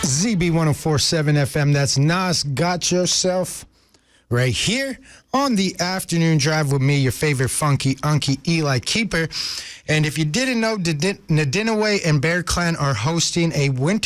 ZB1047 FM. That's Nas Got Yourself right here on the afternoon drive with me, your favorite funky unky Eli Keeper. And if you didn't know, Nadinaway and Bear Clan are hosting a winter